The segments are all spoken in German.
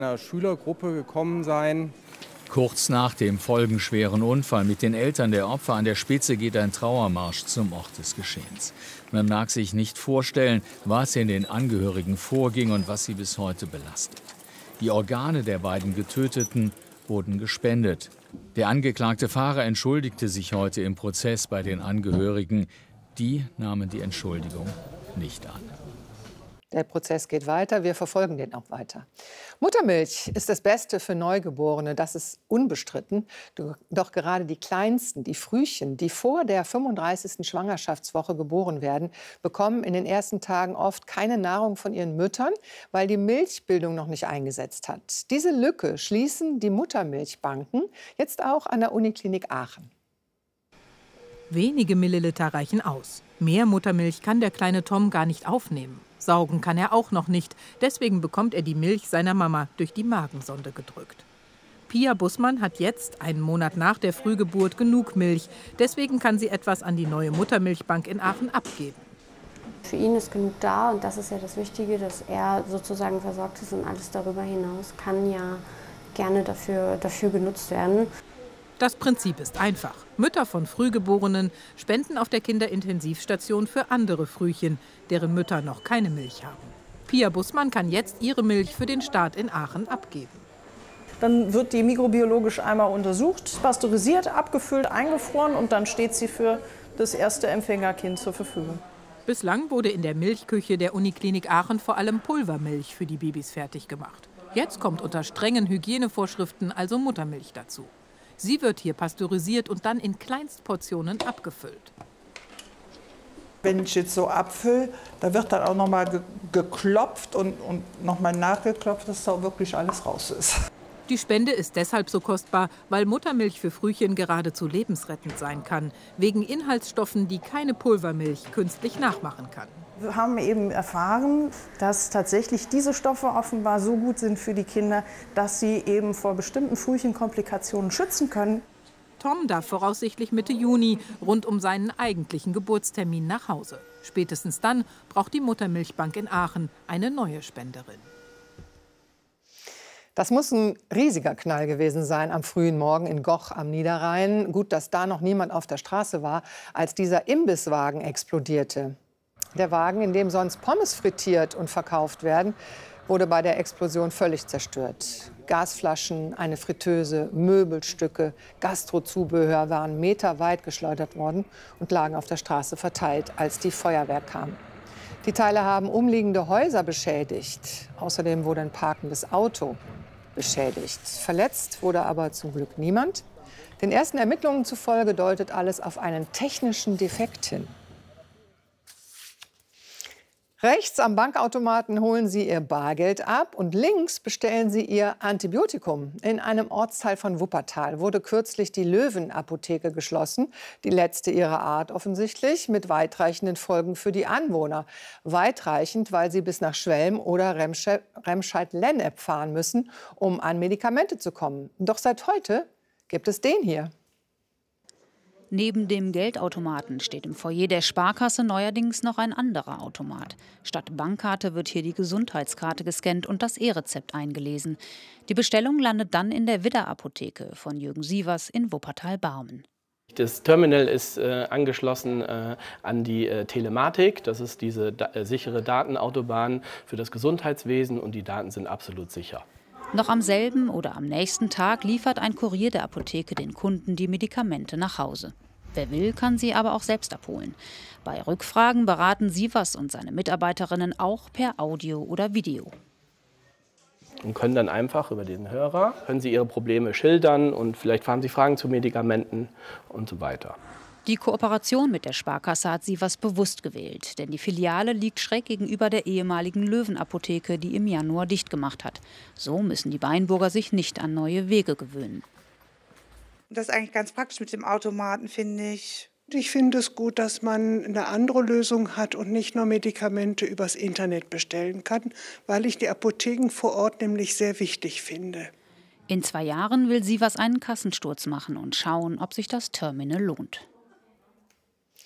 Einer Schülergruppe gekommen sein. Kurz nach dem folgenschweren Unfall mit den Eltern der Opfer an der Spitze geht ein Trauermarsch zum Ort des Geschehens. Man mag sich nicht vorstellen, was in den Angehörigen vorging und was sie bis heute belastet. Die Organe der beiden Getöteten wurden gespendet. Der angeklagte Fahrer entschuldigte sich heute im Prozess bei den Angehörigen. Die nahmen die Entschuldigung nicht an. Der Prozess geht weiter, wir verfolgen den auch weiter. Muttermilch ist das Beste für Neugeborene, das ist unbestritten. Doch gerade die Kleinsten, die Frühchen, die vor der 35. Schwangerschaftswoche geboren werden, bekommen in den ersten Tagen oft keine Nahrung von ihren Müttern, weil die Milchbildung noch nicht eingesetzt hat. Diese Lücke schließen die Muttermilchbanken jetzt auch an der Uniklinik Aachen. Wenige Milliliter reichen aus. Mehr Muttermilch kann der kleine Tom gar nicht aufnehmen. Saugen kann er auch noch nicht. Deswegen bekommt er die Milch seiner Mama durch die Magensonde gedrückt. Pia Bussmann hat jetzt, einen Monat nach der Frühgeburt, genug Milch. Deswegen kann sie etwas an die neue Muttermilchbank in Aachen abgeben. Für ihn ist genug da und das ist ja das Wichtige, dass er sozusagen versorgt ist und alles darüber hinaus kann ja gerne dafür genutzt werden. Das Prinzip ist einfach. Mütter von Frühgeborenen spenden auf der Kinderintensivstation für andere Frühchen, deren Mütter noch keine Milch haben. Pia Bussmann kann jetzt ihre Milch für den Start in Aachen abgeben. Dann wird die mikrobiologisch einmal untersucht, pasteurisiert, abgefüllt, eingefroren und dann steht sie für das erste Empfängerkind zur Verfügung. Bislang wurde in der Milchküche der Uniklinik Aachen vor allem Pulvermilch für die Babys fertig gemacht. Jetzt kommt unter strengen Hygienevorschriften also Muttermilch dazu. Sie wird hier pasteurisiert und dann in Kleinstportionen abgefüllt. Wenn ich jetzt so abfülle, da wird dann auch noch mal geklopft und noch mal nachgeklopft, dass da wirklich alles raus ist. Die Spende ist deshalb so kostbar, weil Muttermilch für Frühchen geradezu lebensrettend sein kann. Wegen Inhaltsstoffen, die keine Pulvermilch künstlich nachmachen kann. Wir haben eben erfahren, dass tatsächlich diese Stoffe offenbar so gut sind für die Kinder, dass sie eben vor bestimmten Frühchenkomplikationen schützen können. Tom darf voraussichtlich Mitte Juni rund um seinen eigentlichen Geburtstermin nach Hause. Spätestens dann braucht die Muttermilchbank in Aachen eine neue Spenderin. Das muss ein riesiger Knall gewesen sein am frühen Morgen in Goch am Niederrhein. Gut, dass da noch niemand auf der Straße war, als dieser Imbisswagen explodierte. Der Wagen, in dem sonst Pommes frittiert und verkauft werden, wurde bei der Explosion völlig zerstört. Gasflaschen, eine Fritteuse, Möbelstücke, Gastrozubehör waren meterweit geschleudert worden und lagen auf der Straße verteilt, als die Feuerwehr kam. Die Teile haben umliegende Häuser beschädigt. Außerdem wurde ein parkendes Auto beschädigt. Verletzt wurde aber zum Glück niemand. Den ersten Ermittlungen zufolge deutet alles auf einen technischen Defekt hin. Rechts am Bankautomaten holen Sie Ihr Bargeld ab und links bestellen Sie Ihr Antibiotikum. In einem Ortsteil von Wuppertal wurde kürzlich die Löwen-Apotheke geschlossen. Die letzte ihrer Art offensichtlich, mit weitreichenden Folgen für die Anwohner. Weitreichend, weil sie bis nach Schwelm oder Remscheid-Lennep fahren müssen, um an Medikamente zu kommen. Doch seit heute gibt es den hier. Neben dem Geldautomaten steht im Foyer der Sparkasse neuerdings noch ein anderer Automat. Statt Bankkarte wird hier die Gesundheitskarte gescannt und das E-Rezept eingelesen. Die Bestellung landet dann in der Widder-Apotheke von Jürgen Sievers in Wuppertal-Barmen. Das Terminal ist angeschlossen an die Telematik. Das ist diese sichere Datenautobahn für das Gesundheitswesen und die Daten sind absolut sicher. Noch am selben oder am nächsten Tag liefert ein Kurier der Apotheke den Kunden die Medikamente nach Hause. Wer will, kann sie aber auch selbst abholen. Bei Rückfragen beraten Sievers und seine Mitarbeiterinnen auch per Audio oder Video. Und können dann einfach über den Hörer, können Sie Ihre Probleme schildern und vielleicht haben Sie Fragen zu Medikamenten und so weiter. Die Kooperation mit der Sparkasse hat Sievers bewusst gewählt, denn die Filiale liegt schräg gegenüber der ehemaligen Löwen-Apotheke, die im Januar dicht gemacht hat. So müssen die Weinburger sich nicht an neue Wege gewöhnen. Das ist eigentlich ganz praktisch mit dem Automaten, finde ich. Ich finde es gut, dass man eine andere Lösung hat und nicht nur Medikamente übers Internet bestellen kann, weil ich die Apotheken vor Ort nämlich sehr wichtig finde. In 2 Jahren will Sievers einen Kassensturz machen und schauen, ob sich das Terminal lohnt.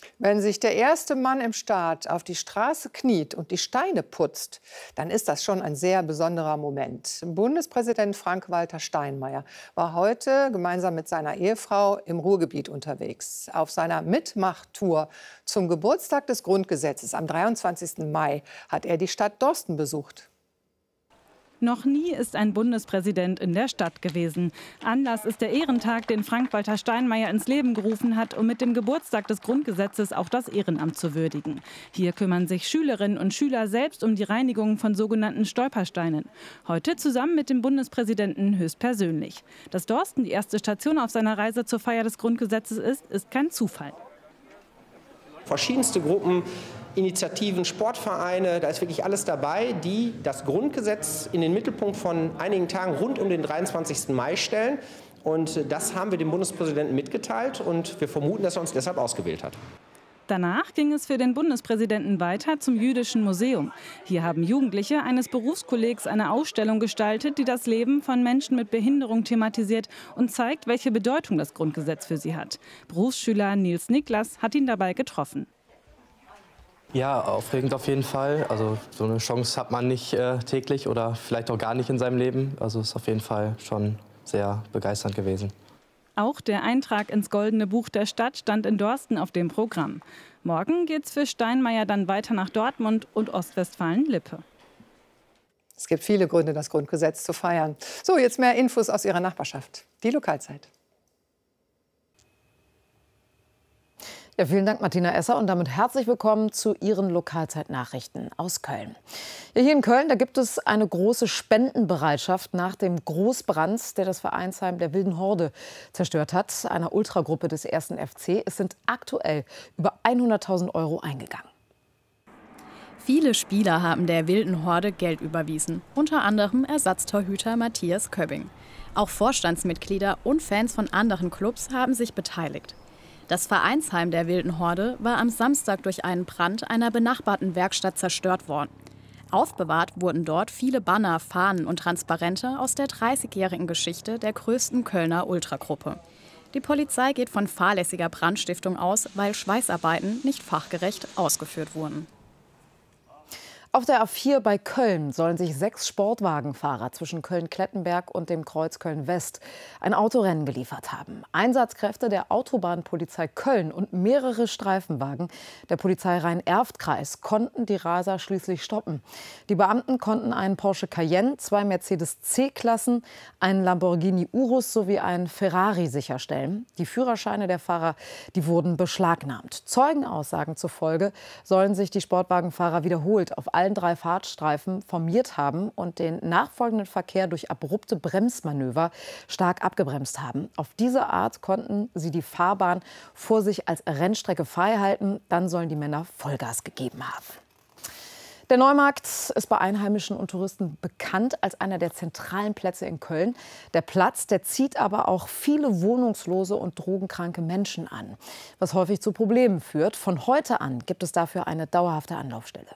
Wenn sich der erste Mann im Staat auf die Straße kniet und die Steine putzt, dann ist das schon ein sehr besonderer Moment. Bundespräsident Frank-Walter Steinmeier war heute gemeinsam mit seiner Ehefrau im Ruhrgebiet unterwegs. Auf seiner Mitmachtour zum Geburtstag des Grundgesetzes am 23. Mai hat er die Stadt Dorsten besucht. Noch nie ist ein Bundespräsident in der Stadt gewesen. Anlass ist der Ehrentag, den Frank-Walter Steinmeier ins Leben gerufen hat, um mit dem Geburtstag des Grundgesetzes auch das Ehrenamt zu würdigen. Hier kümmern sich Schülerinnen und Schüler selbst um die Reinigung von sogenannten Stolpersteinen. Heute zusammen mit dem Bundespräsidenten höchstpersönlich. Dass Dorsten die erste Station auf seiner Reise zur Feier des Grundgesetzes ist kein Zufall. Verschiedenste Gruppen, Initiativen, Sportvereine, da ist wirklich alles dabei, die das Grundgesetz in den Mittelpunkt von einigen Tagen rund um den 23. Mai stellen. Und das haben wir dem Bundespräsidenten mitgeteilt und wir vermuten, dass er uns deshalb ausgewählt hat. Danach ging es für den Bundespräsidenten weiter zum Jüdischen Museum. Hier haben Jugendliche eines Berufskollegs eine Ausstellung gestaltet, die das Leben von Menschen mit Behinderung thematisiert und zeigt, welche Bedeutung das Grundgesetz für sie hat. Berufsschüler Nils Niklas hat ihn dabei getroffen. Ja, aufregend auf jeden Fall. Also so eine Chance hat man nicht täglich oder vielleicht auch gar nicht in seinem Leben. Also ist auf jeden Fall schon sehr begeisternd gewesen. Auch der Eintrag ins Goldene Buch der Stadt stand in Dorsten auf dem Programm. Morgen geht's für Steinmeier dann weiter nach Dortmund und Ostwestfalen-Lippe. Es gibt viele Gründe, das Grundgesetz zu feiern. So, jetzt mehr Infos aus Ihrer Nachbarschaft. Die Lokalzeit. Ja, vielen Dank, Martina Esser, und damit herzlich willkommen zu Ihren Lokalzeit-Nachrichten aus Köln. Ja, hier in Köln, da gibt es eine große Spendenbereitschaft nach dem Großbrand, der das Vereinsheim der Wilden Horde zerstört hat, einer Ultragruppe des 1. FC. Es sind aktuell über 100.000 € eingegangen. Viele Spieler haben der Wilden Horde Geld überwiesen, unter anderem Ersatztorhüter Matthias Köbbing. Auch Vorstandsmitglieder und Fans von anderen Clubs haben sich beteiligt. Das Vereinsheim der Wilden Horde war am Samstag durch einen Brand einer benachbarten Werkstatt zerstört worden. Aufbewahrt wurden dort viele Banner, Fahnen und Transparente aus der 30-jährigen Geschichte der größten Kölner Ultragruppe. Die Polizei geht von fahrlässiger Brandstiftung aus, weil Schweißarbeiten nicht fachgerecht ausgeführt wurden. Auf der A4 bei Köln sollen sich 6 Sportwagenfahrer zwischen Köln-Klettenberg und dem Kreuz Köln-West ein Autorennen geliefert haben. Einsatzkräfte der Autobahnpolizei Köln und mehrere Streifenwagen der Polizei Rhein-Erft-Kreis konnten die Raser schließlich stoppen. Die Beamten konnten einen Porsche Cayenne, 2 Mercedes C-Klassen, einen Lamborghini Urus sowie einen Ferrari sicherstellen. Die Führerscheine der Fahrer, die wurden beschlagnahmt. Zeugenaussagen zufolge sollen sich die Sportwagenfahrer wiederholt auf allen 3 Fahrtstreifen formiert haben und den nachfolgenden Verkehr durch abrupte Bremsmanöver stark abgebremst haben. Auf diese Art konnten sie die Fahrbahn vor sich als Rennstrecke frei halten. Dann sollen die Männer Vollgas gegeben haben. Der Neumarkt ist bei Einheimischen und Touristen bekannt als einer der zentralen Plätze in Köln. Der Platz, der zieht aber auch viele wohnungslose und drogenkranke Menschen an, was häufig zu Problemen führt. Von heute an gibt es dafür eine dauerhafte Anlaufstelle.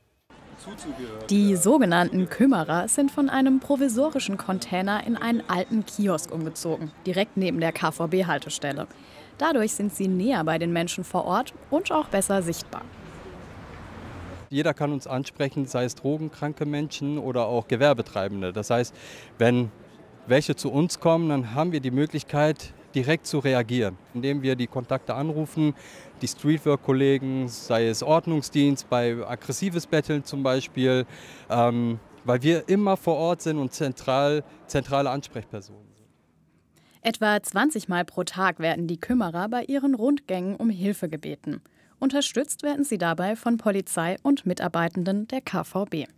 Die sogenannten Kümmerer sind von einem provisorischen Container in einen alten Kiosk umgezogen, direkt neben der KVB-Haltestelle. Dadurch sind sie näher bei den Menschen vor Ort und auch besser sichtbar. Jeder kann uns ansprechen, sei es drogenkranke Menschen oder auch Gewerbetreibende. Das heißt, wenn welche zu uns kommen, dann haben wir die Möglichkeit, direkt zu reagieren, indem wir die Kontakte anrufen, die Streetwork-Kollegen, sei es Ordnungsdienst, bei aggressives Betteln zum Beispiel, weil wir immer vor Ort sind und zentrale Ansprechpersonen sind. Etwa 20 Mal pro Tag werden die Kümmerer bei ihren Rundgängen um Hilfe gebeten. Unterstützt werden sie dabei von Polizei und Mitarbeitenden der KVB.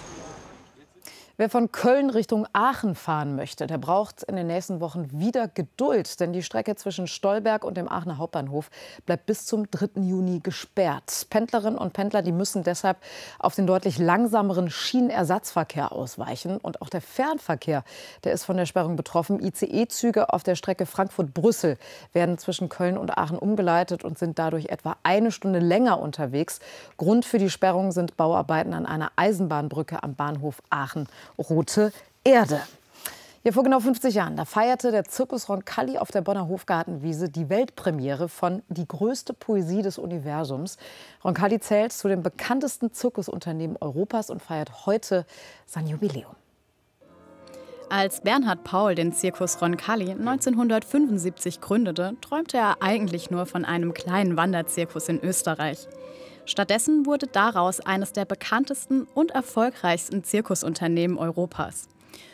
Wer von Köln Richtung Aachen fahren möchte, der braucht in den nächsten Wochen wieder Geduld. Denn die Strecke zwischen Stolberg und dem Aachener Hauptbahnhof bleibt bis zum 3. Juni gesperrt. Pendlerinnen und Pendler, die müssen deshalb auf den deutlich langsameren Schienenersatzverkehr ausweichen. Und auch der Fernverkehr, der ist von der Sperrung betroffen. ICE-Züge auf der Strecke Frankfurt-Brüssel werden zwischen Köln und Aachen umgeleitet und sind dadurch etwa 1 Stunde länger unterwegs. Grund für die Sperrung sind Bauarbeiten an einer Eisenbahnbrücke am Bahnhof Aachen. Rote Erde. Ja, vor genau 50 Jahren, da feierte der Zirkus Roncalli auf der Bonner Hofgartenwiese die Weltpremiere von Die größte Poesie des Universums. Roncalli zählt zu den bekanntesten Zirkusunternehmen Europas und feiert heute sein Jubiläum. Als Bernhard Paul den Zirkus Roncalli 1975 gründete, träumte er eigentlich nur von einem kleinen Wanderzirkus in Österreich. Stattdessen wurde daraus eines der bekanntesten und erfolgreichsten Zirkusunternehmen Europas.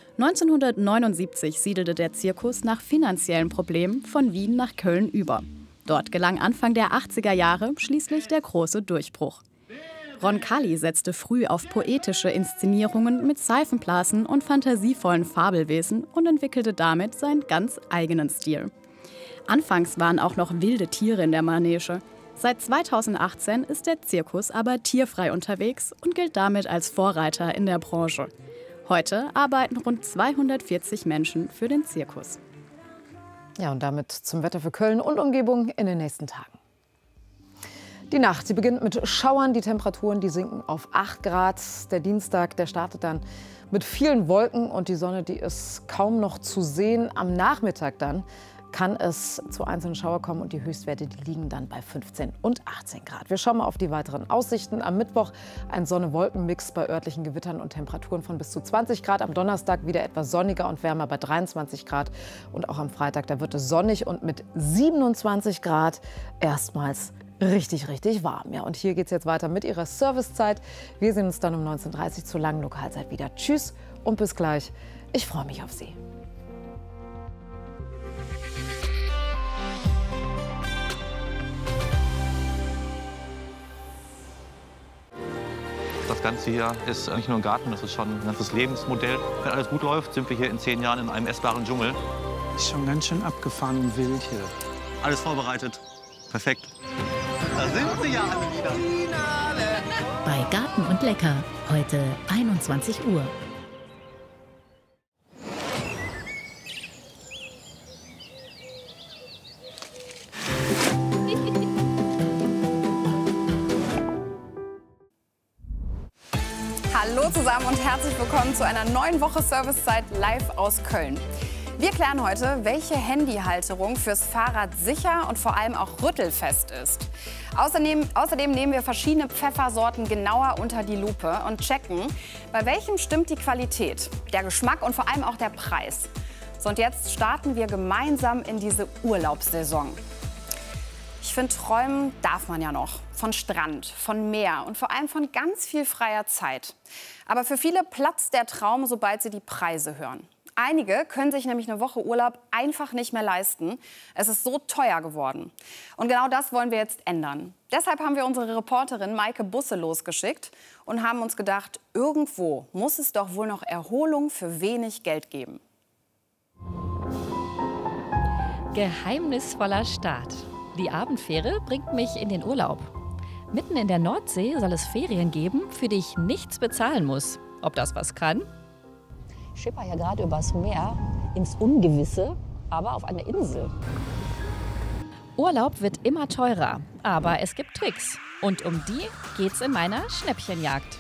1979 siedelte der Zirkus nach finanziellen Problemen von Wien nach Köln über. Dort gelang Anfang der 80er Jahre schließlich der große Durchbruch. Roncalli setzte früh auf poetische Inszenierungen mit Seifenblasen und fantasievollen Fabelwesen und entwickelte damit seinen ganz eigenen Stil. Anfangs waren auch noch wilde Tiere in der Manege. Seit 2018 ist der Zirkus aber tierfrei unterwegs und gilt damit als Vorreiter in der Branche. Heute arbeiten rund 240 Menschen für den Zirkus. Ja, und damit zum Wetter für Köln und Umgebung in den nächsten Tagen. Die Nacht, die beginnt mit Schauern, die Temperaturen, die sinken auf 8 Grad. Der Dienstag, der startet dann mit vielen Wolken und die Sonne, die ist kaum noch zu sehen. Am Nachmittag dann kann es zu einzelnen Schauer kommen und die Höchstwerte, die liegen dann bei 15 und 18 Grad. Wir schauen mal auf die weiteren Aussichten. Am Mittwoch ein Sonne-Wolken-Mix bei örtlichen Gewittern und Temperaturen von bis zu 20 Grad. Am Donnerstag wieder etwas sonniger und wärmer bei 23 Grad. Und auch am Freitag, da wird es sonnig und mit 27 Grad erstmals richtig, richtig warm. Ja, und hier geht es jetzt weiter mit Ihrer Servicezeit. Wir sehen uns dann um 19:30 Uhr zur langen Lokalzeit wieder. Tschüss und bis gleich. Ich freue mich auf Sie. Das Ganze hier ist nicht nur ein Garten, das ist schon ein ganzes Lebensmodell. Wenn alles gut läuft, sind wir hier in 10 Jahren in einem essbaren Dschungel. Ist schon ganz schön abgefahren und wild hier. Alles vorbereitet. Perfekt. Da sind sie ja alle wieder. Bei Garten und Lecker, heute 21 Uhr. Hallo zusammen und herzlich willkommen zu einer neuen Woche Servicezeit live aus Köln. Wir klären heute, welche Handyhalterung fürs Fahrrad sicher und vor allem auch rüttelfest ist. Außerdem nehmen wir verschiedene Pfeffersorten genauer unter die Lupe und checken, bei welchem stimmt die Qualität, der Geschmack und vor allem auch der Preis. So, und jetzt starten wir gemeinsam in diese Urlaubssaison. Ich finde, träumen darf man ja noch. Von Strand, von Meer und vor allem von ganz viel freier Zeit. Aber für viele platzt der Traum, sobald sie die Preise hören. Einige können sich nämlich eine Woche Urlaub einfach nicht mehr leisten. Es ist so teuer geworden. Und genau das wollen wir jetzt ändern. Deshalb haben wir unsere Reporterin Maike Busse losgeschickt und haben uns gedacht, irgendwo muss es doch wohl noch Erholung für wenig Geld geben. Geheimnisvoller Start. Die Abendfähre bringt mich in den Urlaub. Mitten in der Nordsee soll es Ferien geben, für die ich nichts bezahlen muss. Ob das was kann? Ich schipper ja gerade übers Meer ins Ungewisse, aber auf einer Insel. Urlaub wird immer teurer, aber es gibt Tricks. Und um die geht's in meiner Schnäppchenjagd.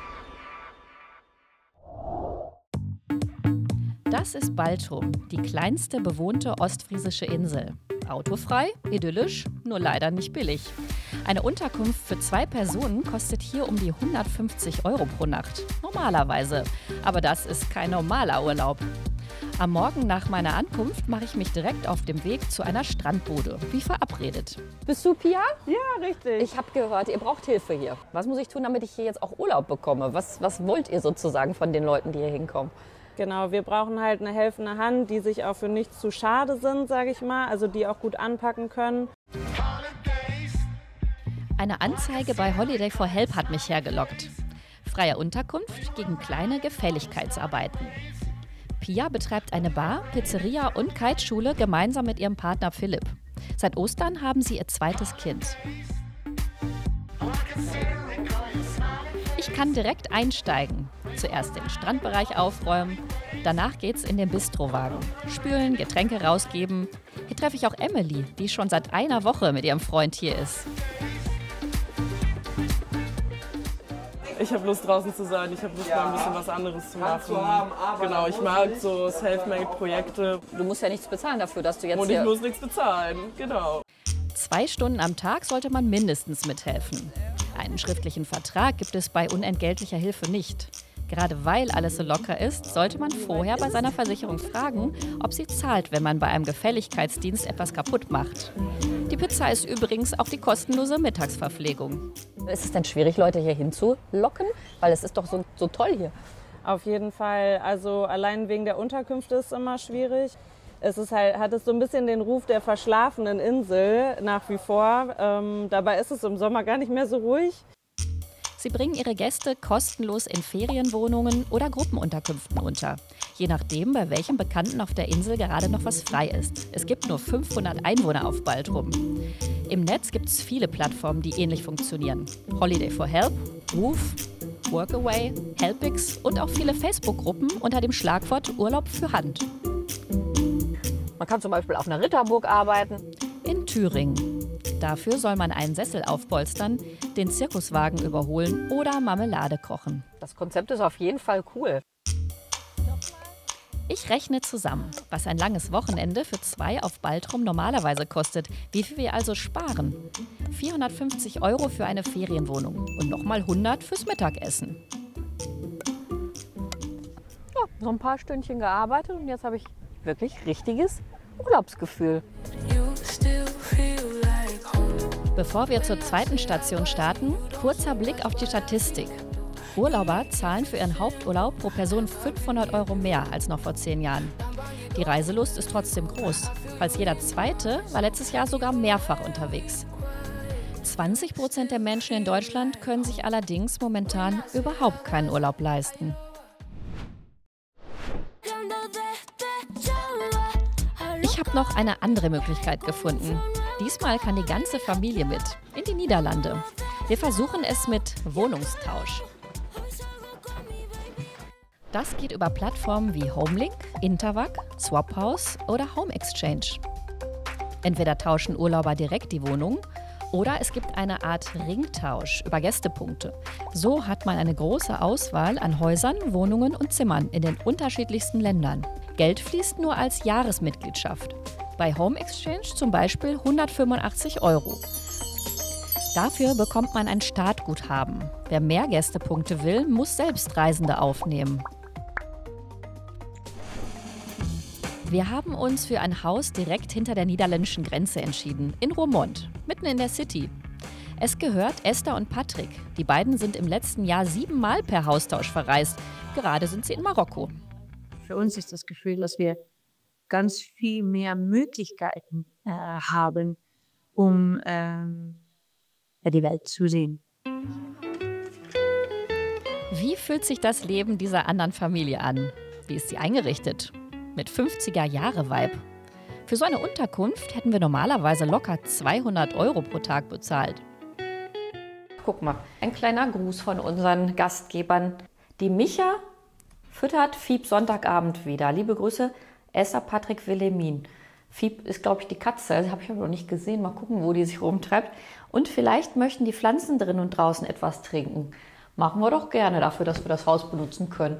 Das ist Baltum, die kleinste bewohnte ostfriesische Insel. Autofrei, idyllisch, nur leider nicht billig. Eine Unterkunft für 2 Personen kostet hier um die 150 € pro Nacht. Normalerweise. Aber das ist kein normaler Urlaub. Am Morgen nach meiner Ankunft mache ich mich direkt auf dem Weg zu einer Strandbude, wie verabredet. Bist du Pia? Ja, richtig. Ich habe gehört, ihr braucht Hilfe hier. Was muss ich tun, damit ich hier jetzt auch Urlaub bekomme? Was wollt ihr sozusagen von den Leuten, die hier hinkommen? Genau, wir brauchen halt eine helfende Hand, die sich auch für nichts zu schade sind, sage ich mal. Also die auch gut anpacken können. Eine Anzeige bei Holiday for Help hat mich hergelockt. Freie Unterkunft gegen kleine Gefälligkeitsarbeiten. Pia betreibt eine Bar, Pizzeria und Kiteschule gemeinsam mit ihrem Partner Philipp. Seit Ostern haben sie ihr 2. Kind. Ich kann direkt einsteigen. Zuerst den Strandbereich aufräumen, danach geht's in den Bistrowagen. Spülen, Getränke rausgeben. Hier treffe ich auch Emily, die schon seit einer Woche mit ihrem Freund hier ist. Ich habe Lust, draußen zu sein. Ich habe Lust, mal ein bisschen was anderes zu machen. Genau, ich mag so Selfmade-Projekte. Du musst ja nichts bezahlen dafür, dass du jetzt Und ich muss nichts bezahlen, genau. 2 Stunden am Tag sollte man mindestens mithelfen. Einen schriftlichen Vertrag gibt es bei unentgeltlicher Hilfe nicht. Gerade weil alles so locker ist, sollte man vorher bei seiner Versicherung fragen, ob sie zahlt, wenn man bei einem Gefälligkeitsdienst etwas kaputt macht. Die Pizza ist übrigens auch die kostenlose Mittagsverpflegung. Ist es denn schwierig, Leute hier hinzulocken? Weil es ist doch so toll hier. Auf jeden Fall. Also allein wegen der Unterkünfte ist es immer schwierig. Es ist halt, hat es so ein bisschen den Ruf der verschlafenen Insel nach wie vor. Dabei ist es im Sommer gar nicht mehr so ruhig. Sie bringen ihre Gäste kostenlos in Ferienwohnungen oder Gruppenunterkünften unter. Je nachdem, bei welchem Bekannten auf der Insel gerade noch was frei ist. Es gibt nur 500 Einwohner auf Baltrum. Im Netz gibt es viele Plattformen, die ähnlich funktionieren. Holiday for Help, Woof, Workaway, Helpix und auch viele Facebook-Gruppen unter dem Schlagwort Urlaub für Hand. Man kann zum Beispiel auf einer Ritterburg arbeiten. In Thüringen. Dafür soll man einen Sessel aufpolstern, den Zirkuswagen überholen oder Marmelade kochen. Das Konzept ist auf jeden Fall cool. Ich rechne zusammen, was ein langes Wochenende für 2 auf Baltrum normalerweise kostet. Wie viel wir also sparen. 450 € für eine Ferienwohnung und nochmal 100 fürs Mittagessen. Ja, so ein paar Stündchen gearbeitet und jetzt habe ich wirklich richtiges Urlaubsgefühl. Bevor wir zur 2. Station starten, kurzer Blick auf die Statistik. Urlauber zahlen für ihren Haupturlaub pro Person 500 € mehr als noch vor 10 Jahren. Die Reiselust ist trotzdem groß. Fast jeder Zweite war letztes Jahr sogar mehrfach unterwegs. 20% der Menschen in Deutschland können sich allerdings momentan überhaupt keinen Urlaub leisten. Ich habe noch eine andere Möglichkeit gefunden. Diesmal kann die ganze Familie mit in die Niederlande. Wir versuchen es mit Wohnungstausch. Das geht über Plattformen wie Homelink, Intervag, Swaphouse oder Home Exchange. Entweder tauschen Urlauber direkt die Wohnung oder es gibt eine Art Ringtausch über Gästepunkte. So hat man eine große Auswahl an Häusern, Wohnungen und Zimmern in den unterschiedlichsten Ländern. Geld fließt nur als Jahresmitgliedschaft. Bei Home Exchange zum Beispiel 185 €. Dafür bekommt man ein Startguthaben. Wer mehr Gästepunkte will, muss selbst Reisende aufnehmen. Wir haben uns für ein Haus direkt hinter der niederländischen Grenze entschieden, in Roermond, mitten in der City. Es gehört Esther und Patrick. Die beiden sind im letzten Jahr 7-mal per Haustausch verreist. Gerade sind sie in Marokko. Für uns ist das Gefühl, dass wir ganz viel mehr Möglichkeiten haben, um die Welt zu sehen. Wie fühlt sich das Leben dieser anderen Familie an? Wie ist sie eingerichtet? Mit 50er-Jahre-Vibe. Für so eine Unterkunft hätten wir normalerweise locker 200 € pro Tag bezahlt. Guck mal, ein kleiner Gruß von unseren Gastgebern. Die Micha füttert Fieb Sonntagabend wieder. Liebe Grüße, Esther, Patrick, Wilhelmin. Fieb ist, glaube ich, die Katze. Das habe ich aber noch nicht gesehen. Mal gucken, wo die sich rumtreibt. Und vielleicht möchten die Pflanzen drin und draußen etwas trinken. Machen wir doch gerne dafür, dass wir das Haus benutzen können.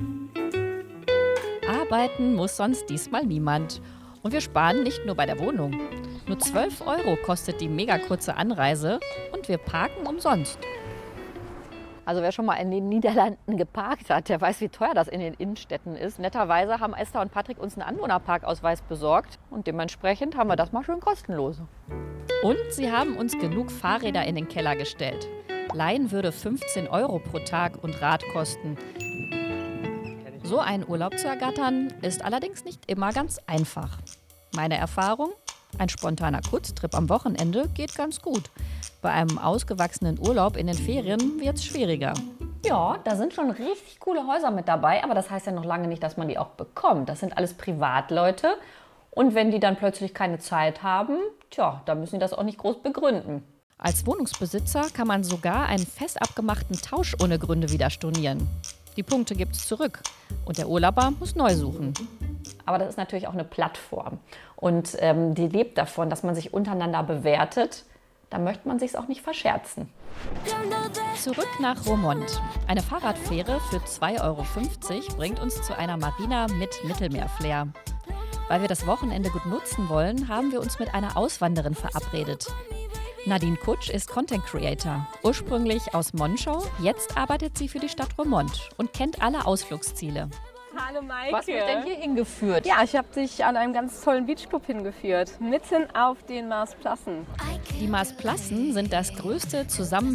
Arbeiten muss sonst diesmal niemand. Und wir sparen nicht nur bei der Wohnung. Nur 12 € kostet die mega kurze Anreise und wir parken umsonst. Also wer schon mal in den Niederlanden geparkt hat, der weiß, wie teuer das in den Innenstädten ist. Netterweise haben Esther und Patrick uns einen Anwohnerparkausweis besorgt und dementsprechend haben wir das mal schön kostenlos. Und sie haben uns genug Fahrräder in den Keller gestellt. Leihen würde 15 € pro Tag und Rad kosten. So einen Urlaub zu ergattern, ist allerdings nicht immer ganz einfach. Meine Erfahrung? Ein spontaner Kurztrip am Wochenende geht ganz gut. Bei einem ausgewachsenen Urlaub in den Ferien wird es schwieriger. Ja, da sind schon richtig coole Häuser mit dabei, aber das heißt ja noch lange nicht, dass man die auch bekommt. Das sind alles Privatleute und wenn die dann plötzlich keine Zeit haben, tja, dann müssen die das auch nicht groß begründen. Als Wohnungsbesitzer kann man sogar einen fest abgemachten Tausch ohne Gründe wieder stornieren. Die Punkte gibt es zurück und der Urlauber muss neu suchen. Aber das ist natürlich auch eine Plattform und die lebt davon, dass man sich untereinander bewertet, Da möchte man sich auch nicht verscherzen. Zurück nach Romont. Eine Fahrradfähre für 2,50 € bringt uns zu einer Marina mit Mittelmeerflair. Weil wir das Wochenende gut nutzen wollen, haben wir uns mit einer Auswanderin verabredet. Nadine Kutsch ist Content Creator, ursprünglich aus Monschau. Jetzt arbeitet sie für die Stadt Romont und kennt alle Ausflugsziele. Hallo Maike. Was wird denn hier hingeführt? Ja, ich habe dich an einem ganz tollen Beachclub hingeführt, mitten auf den Maasplassen. Die Maasplassen sind das größte